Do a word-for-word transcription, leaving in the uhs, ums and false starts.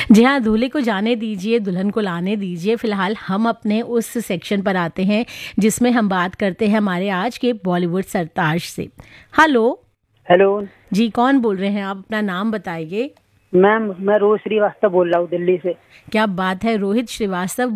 जी हाँ, दूल्हे को जाने दीजिए, दुल्हन को लाने दीजिए। फ़िलहाल हम अपने उस सेक्शन पर आते हैं जिसमें हम बात करते हैं हमारे आज के बॉलीवुड सरताज से। हेलो। हेलो जी, कौन बोल रहे हैं आप? अपना नाम बताइए। मैम, मैं रोहित श्रीवास्तव बोल रहा हूँ दिल्ली से। क्या बात है रोहित श्रीवास्तव।